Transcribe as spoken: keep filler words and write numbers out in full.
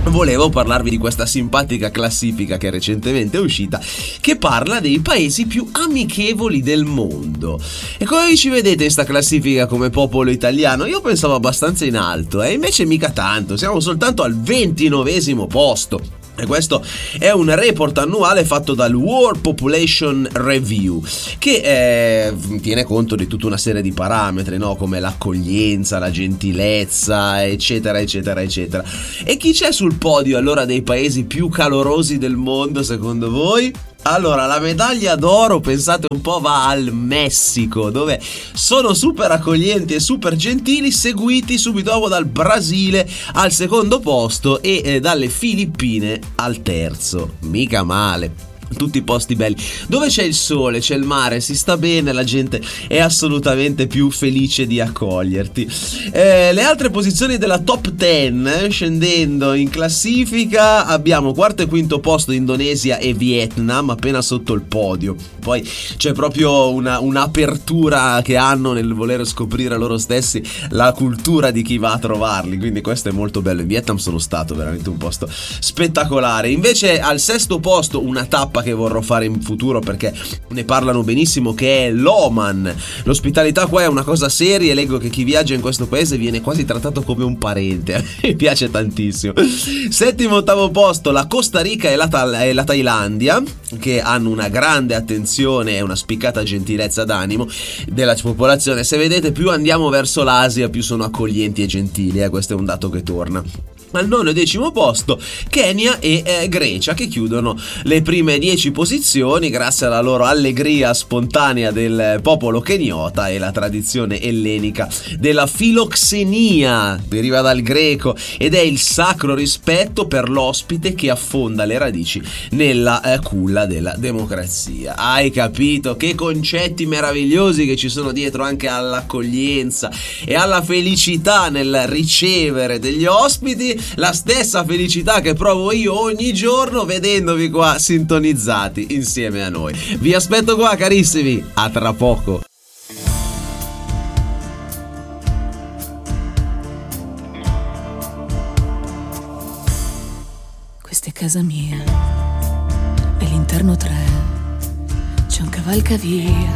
volevo parlarvi di questa simpatica classifica che è recentemente uscita, che parla dei paesi più amichevoli del mondo. E come vi ci vedete in sta classifica come popolo italiano? Io pensavo abbastanza in alto, e eh? invece mica tanto, siamo soltanto al ventinovesimo posto. E questo è un report annuale fatto dal World Population Review, che eh, tiene conto di tutta una serie di parametri, no? Come l'accoglienza, la gentilezza, eccetera, eccetera, eccetera. E chi c'è sul podio allora dei paesi più calorosi del mondo, secondo voi? Allora, la medaglia d'oro, pensate un po', va al Messico, dove sono super accoglienti e super gentili, seguiti subito dopo dal Brasile al secondo posto e eh, dalle Filippine al terzo. Mica male. Tutti posti belli, dove c'è il sole, c'è il mare, si sta bene, la gente è assolutamente più felice di accoglierti. Eh, le altre posizioni della top dieci, eh, scendendo in classifica, abbiamo quarto e quinto posto Indonesia e Vietnam, appena sotto il podio. Poi c'è proprio una, un'apertura che hanno nel voler scoprire loro stessi la cultura di chi va a trovarli, quindi questo è molto bello. In Vietnam sono stato, veramente un posto spettacolare. Invece al sesto posto una tappa che vorrò fare in futuro, perché ne parlano benissimo, che è l'Oman. L'ospitalità qua è una cosa seria e leggo che chi viaggia in questo paese viene quasi trattato come un parente. Mi piace tantissimo. Settimo, ottavo posto la Costa Rica e la, Tha- e la Thailandia, che hanno una grande attenzione e una spiccata gentilezza d'animo della popolazione. Se vedete, più andiamo verso l'Asia, più sono accoglienti e gentili, eh? Questo è un dato che torna. Al nono e decimo posto Kenya e eh, Grecia, che chiudono le prime dieci posizioni grazie alla loro allegria spontanea del popolo keniota e la tradizione ellenica della filoxenia, deriva dal greco ed è il sacro rispetto per l'ospite che affonda le radici nella eh, culla della democrazia. Hai capito che concetti meravigliosi che ci sono dietro anche all'accoglienza e alla felicità nel ricevere degli ospiti? La stessa felicità che provo io ogni giorno vedendovi qua sintonizzati insieme a noi. Vi aspetto qua, carissimi, a tra poco. Questa è casa mia, è l'interno tre, c'è un cavalcavia